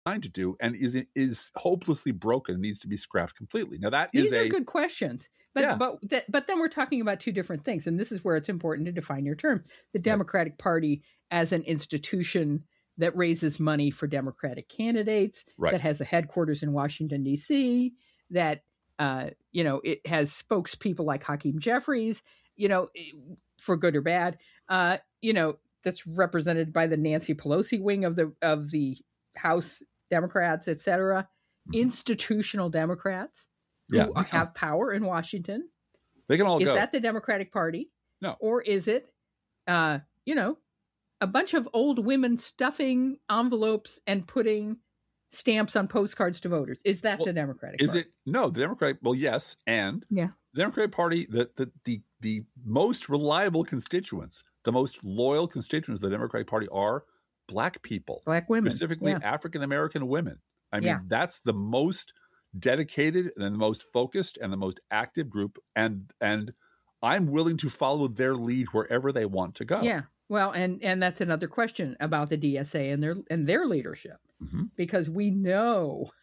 trying to do and is hopelessly broken and needs to be scrapped completely. Now these are good questions, but then we're talking about two different things, and this is where it's important to define your term. The Democratic Party as an institution that raises money for Democratic candidates, that has a headquarters in Washington D.C., that it has spokespeople like Hakeem Jeffries, for good or bad, that's represented by the Nancy Pelosi wing of the House Democrats, et cetera, institutional Democrats who have power in Washington. They can all go. Is that the Democratic Party? No. Or is it, a bunch of old women stuffing envelopes and putting stamps on postcards to voters? Is that the Democratic Party? Is it? No, the Democratic, yes. And the Democratic Party, the most reliable constituents, the most loyal constituents of the Democratic Party are Black people, Black women, specifically African-American women. I mean, that's the most dedicated and the most focused and the most active group. And I'm willing to follow their lead wherever they want to go. Yeah. Well, and that's another question about the DSA and their leadership, because we know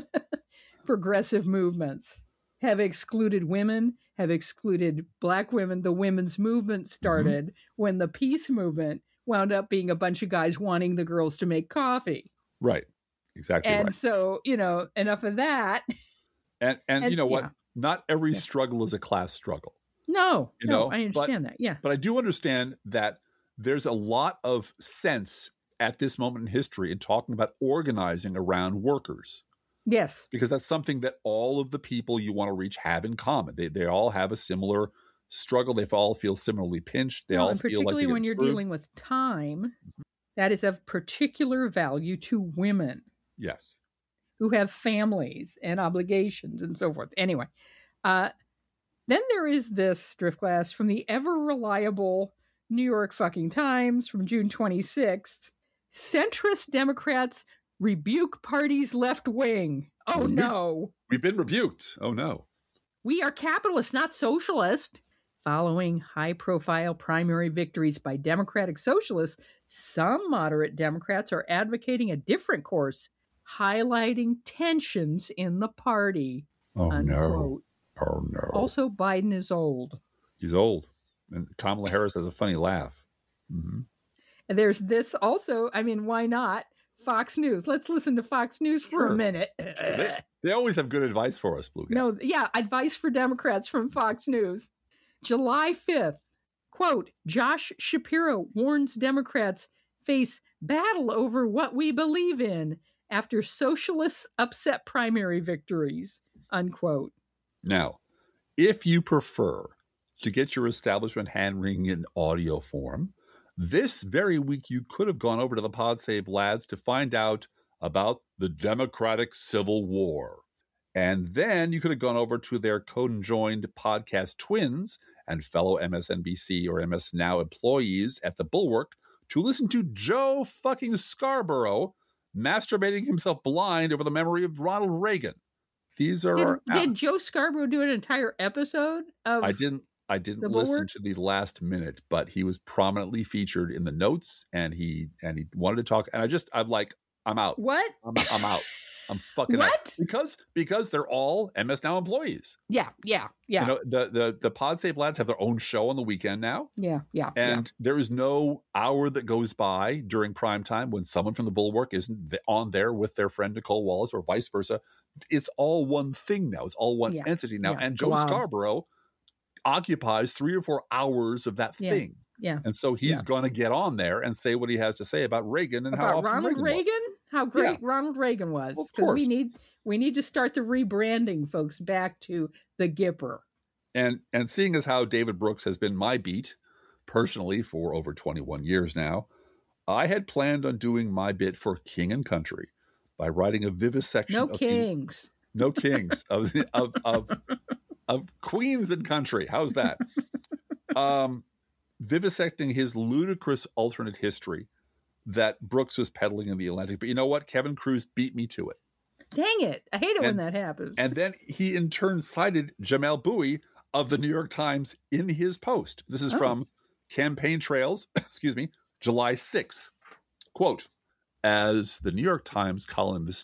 progressive movements have excluded women, have excluded Black women. The women's movement started when the peace movement wound up being a bunch of guys wanting the girls to make coffee. Right. Exactly. And so, enough of that. And you know what? Not every struggle is a class struggle. No, I understand that. Yeah. But I do understand that there's a lot of sense at this moment in history in talking about organizing around workers. Yes. Because that's something that all of the people you want to reach have in common. They all have a similar struggle. They all feel similarly pinched. They all feel like particularly when you're dealing with time, that is of particular value to women. Yes. Who have families and obligations and so forth. Anyway, then there is this Driftglass from the ever reliable New York fucking Times from June 26th. Centrist Democrats rebuke party's left wing. Oh, no. We've been rebuked. Oh, no. We are capitalists, not socialist. Following high-profile primary victories by Democratic Socialists, some moderate Democrats are advocating a different course, highlighting tensions in the party. Oh, unquote. No. Oh, no. Also, Biden is old. He's old. And Kamala Harris has a funny laugh. And there's this also, why not? Fox News. Let's listen to Fox News for a minute. They always have good advice for us, Blue Guy. No, advice for Democrats from Fox News. July 5th, quote, Josh Shapiro warns Democrats face battle over what we believe in after socialists upset primary victories, unquote. Now, if you prefer to get your establishment hand-wringing in audio form, this very week you could have gone over to the Pod Save Lads to find out about the Democratic Civil War. And then you could have gone over to their conjoined podcast twins and fellow MSNBC or MS Now employees at the Bulwark to listen to Joe fucking Scarborough masturbating himself blind over the memory of Ronald Reagan. These are did Joe Scarborough do an entire episode of I didn't listen to the last minute, but he was prominently featured in the notes and he wanted to talk, and I'm out. What? I'm out. I'm fucking what? Out. Because they're all MS Now employees. Yeah. The Pod Save Lads have their own show on the weekend now. Yeah. And there is no hour that goes by during prime time when someone from the Bulwark isn't on there with their friend Nicole Wallace or vice versa. It's all one thing now. It's all one entity now. And Joe Scarborough occupies 3 or 4 hours of that thing. Yeah. And so he's going to get on there and say what he has to say about Reagan and how awesome Ronald Reagan? How great Ronald Reagan was. Well, of course. We need to start the rebranding, folks, back to the Gipper. And seeing as how David Brooks has been my beat personally for over 21 years now, I had planned on doing my bit for King and Country by writing a vivisection of kings of Queens and Country. How's that? Vivisecting his ludicrous alternate history that Brooks was peddling in the Atlantic. But you know what? Kevin Cruz beat me to it. Dang it. I hate it when that happens. And then he in turn cited Jamel Bowie of the New York Times in his post. This is from Campaign Trails, July 6th. Quote, as the New York Times columnist